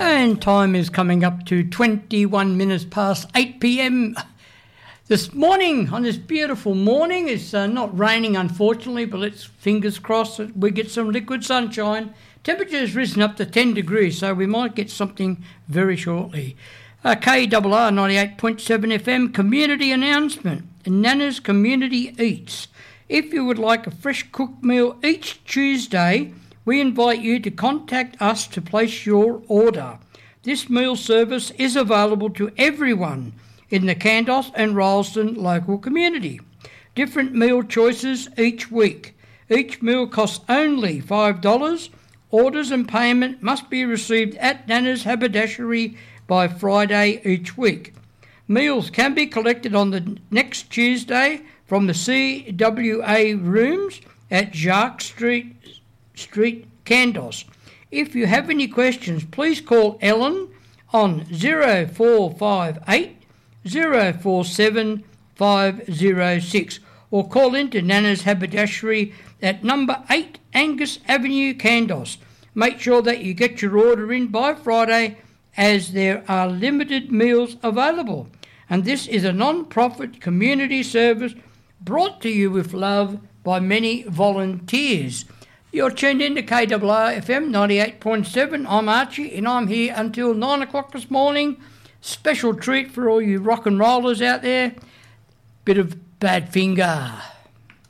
And time is coming up to 21 minutes past 8 p.m. this morning, on this beautiful morning. It's not raining, unfortunately, but let's fingers crossed that we get some liquid sunshine. Temperature has risen up to 10 degrees, so we might get something very shortly. KRR 98.7 FM community announcement. Nana's Community Eats. If you would like a fresh cooked meal each Tuesday, we invite you to contact us to place your order. This meal service is available to everyone in the Kandos and Rylstone local community. Different meal choices each week. Each meal costs only $5. Orders and payment must be received at Nana's Haberdashery by Friday each week. Meals can be collected on the next Tuesday from the CWA rooms at Jacques Street, Kandos. If you have any questions, please call Ellen on 0458 047 506 or call into Nana's Haberdashery at number 8 Angus Avenue, Kandos. Make sure that you get your order in by Friday as there are limited meals available. And this is a non-profit community service brought to you with love by many volunteers. You're tuned in to KRR FM 98.7. I'm Archie and I'm here until 9 o'clock this morning. Special treat for all you rock and rollers out there. Bit of Badfinger.